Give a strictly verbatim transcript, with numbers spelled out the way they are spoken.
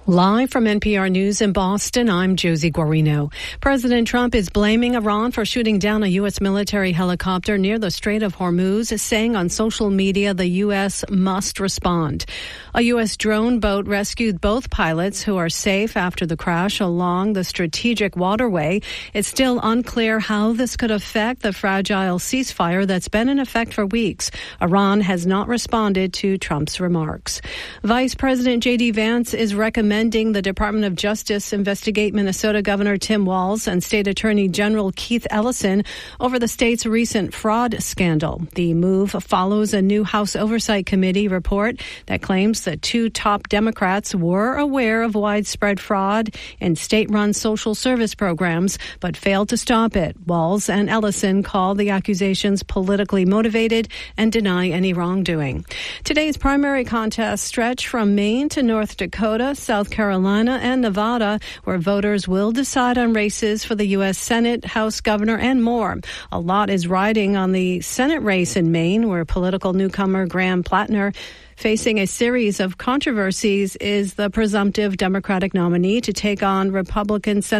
Live from N P R News in Boston, I'm Josie Guarino. President Trump is blaming Iran for shooting down a U S military helicopter near the Strait of Hormuz, saying on social media the U S must respond. A U S drone boat rescued both pilots who are safe after the crash along the strategic waterway. It's still unclear how this could affect the fragile ceasefire that's been in effect for weeks. Iran has not responded to Trump's remarks. Vice President J D Vance is recommending the Department of Justice investigate Minnesota Governor Tim Walz and State Attorney General Keith Ellison over the state's recent fraud scandal. The move follows a new House Oversight Committee report that claims the two top Democrats were aware of widespread fraud in state-run social service programs, but failed to stop it. Walz and Ellison call the accusations politically motivated and deny any wrongdoing. Today's primary contests stretch from Maine to North Dakota, South Carolina, and Nevada, where voters will decide on races for the U S Senate, House, Governor, and more. A lot is riding on the Senate race in Maine, where political newcomer Graham Plattner, facing a series of controversies, is the presumptive Democratic nominee to take on Republican Senator